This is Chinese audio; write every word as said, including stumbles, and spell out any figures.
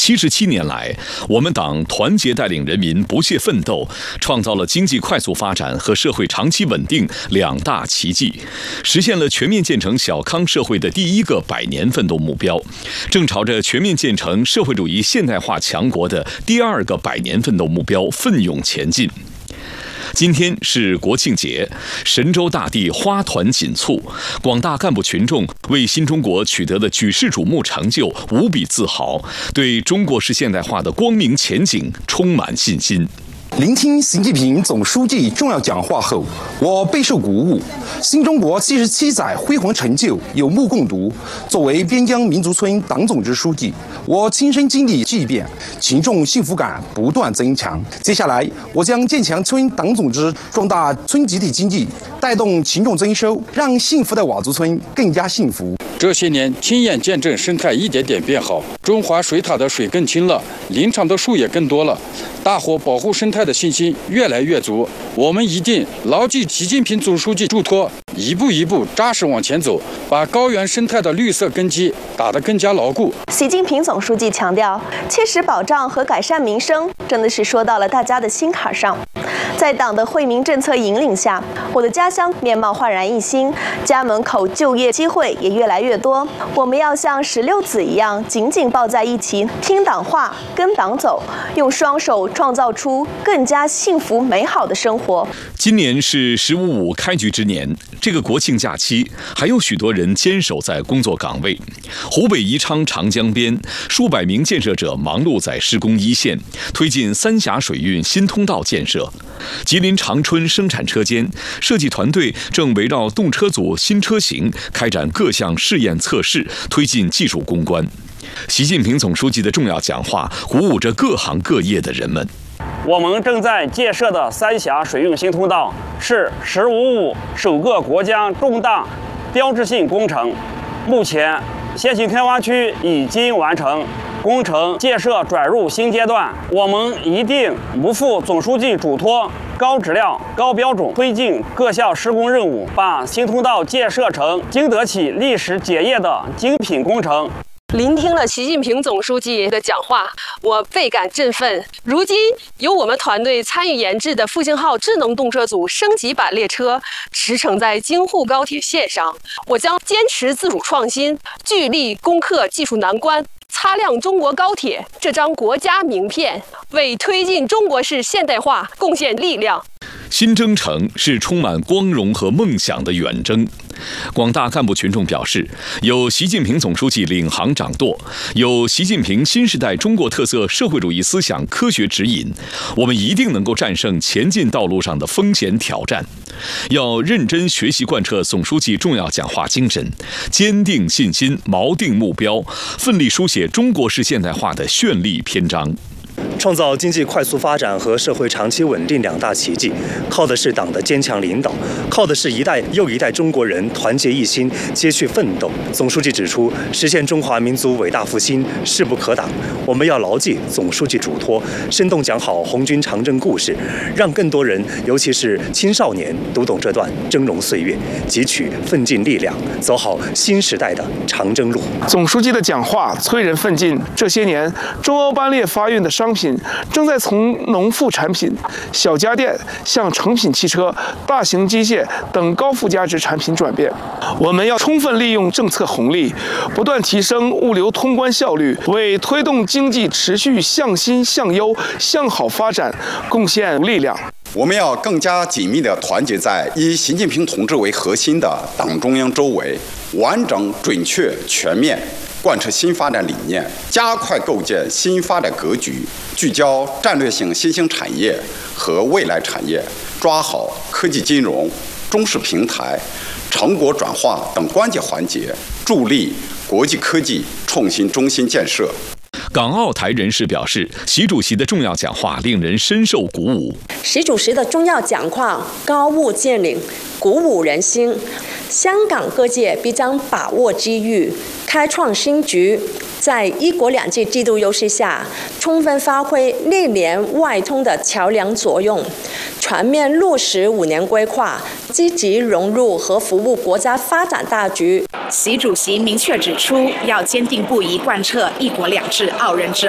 七十七年来，我们党团结带领人民不懈奋斗，创造了经济快速发展和社会长期稳定两大奇迹，实现了全面建成小康社会的第一个百年奋斗目标，正朝着全面建成社会主义现代化强国的第二个百年奋斗目标奋勇前进。今天是国庆节，神州大地花团锦簇，广大干部群众为新中国取得的举世瞩目成就无比自豪，对中国式现代化的光明前景充满信心。 聆听习近平总书记重要讲话后，我备受鼓舞。新中国七十七载辉煌成就有目共睹。作为边疆民族村党总支书记，我亲身经历巨变，群众幸福感不断增强。接下来，我将建强村党总支，壮大村集体经济，带动群众增收，让幸福的佤族村更加幸福。 这些年，亲眼见证生态一点点变好，中华水塔的水更清了，林场的树也更多了，大伙保护生态的信心越来越足。我们一定牢记习近平总书记嘱托，一步一步扎实往前走，把高原生态的绿色根基打得更加牢固。 习近平总书记强调，切实保障和改善民生，真的是说到了大家的心坎上。在党的惠民政策引领下，我的家乡面貌焕然一新，家门口就业机会也越来越多。我们要像石榴籽一样紧紧抱在一起，听党话，跟党走，用双手创造出更加幸福美好的生活。 今年是十五五开局之年，这个国庆假期，还有许多人坚守在工作岗位。湖北宜昌长江边，数百名建设者忙碌在施工一线，推进三峡水运新通道建设。吉林长春生产车间设计团队正围绕动车组新车型开展各项试验测试，推进技术攻关。习近平总书记的重要讲话鼓舞着各行各业的人们。 我们正在建设的三峡水运新通道是“十五五”首个国家重大标志性工程，目前先行开挖区已经完成，工程建设转入新阶段。我们一定不负总书记嘱托，高质量、高标准推进各项施工任务，把新通道建设成经得起历史检验的精品工程。 聆听了习近平总书记的讲话，我倍感振奋。如今，由我们团队参与研制的复兴号智能动车组升级版列车驰骋在京沪高铁线上，我将坚持自主创新，聚力攻克技术难关，擦亮中国高铁这张国家名片，为推进中国式现代化贡献力量。 新征程是充满光荣和梦想的远征。广大干部群众表示，有习近平总书记领航掌舵，有习近平新时代中国特色社会主义思想科学指引，我们一定能够战胜前进道路上的风险挑战。要认真学习贯彻总书记重要讲话精神，坚定信心，锚定目标，奋力书写中国式现代化的绚丽篇章。 创造经济快速发展和社会长期稳定两大奇迹，靠的是党的坚强领导，靠的是一代又一代中国人团结一心、接续奋斗。总书记指出，实现中华民族伟大复兴势不可挡，我们要牢记总书记嘱托，生动讲好红军长征故事，让更多人，尤其是青少年读懂这段峥嵘岁月，汲取奋进力量，走好新时代的长征路。 总书记的讲话催人奋进。这些年，中欧班列发运的商品正在从农副产品、小家电向成品汽车、大型机械等高附加值产品转变。我们要充分利用政策红利，不断提升物流通关效率，为推动经济持续向新向优向好发展贡献力量。 我们要更加紧密地团结在以习近平同志为核心的党中央周围，完整、准确、全面贯彻新发展理念，加快构建新发展格局，聚焦战略性新兴产业和未来产业，抓好科技金融、中式平台、成果转化等关键环节，助力国际科技创新中心建设。 港澳台人士表示，习主席的重要讲话令人深受鼓舞。 习主席的重要讲话高屋建瓴，鼓舞人心。香港各界必将把握机遇，开创新局，在一国两制制度优势下，充分发挥内联外通的桥梁作用，全面落实五年规划，积极融入和服务国家发展大局。 习主席明确指出，要坚定不移贯彻一国两制、澳人治